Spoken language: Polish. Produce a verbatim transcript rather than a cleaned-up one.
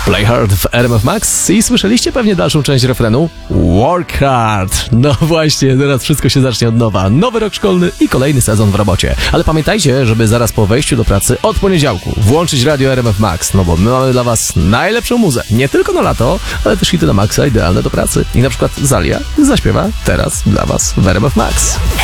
Play Hard w R M F Max i słyszeliście pewnie dalszą część refrenu Work Hard. No właśnie, teraz wszystko się zacznie od nowa. Nowy rok szkolny i kolejny sezon w robocie. Ale pamiętajcie, żeby zaraz po wejściu do pracy od poniedziałku włączyć radio R M F Max, no bo my mamy dla was najlepszą muzę. Nie tylko na lato, ale też hity na maksa idealne do pracy. I na przykład Zalia zaśpiewa teraz dla was w R M F Max.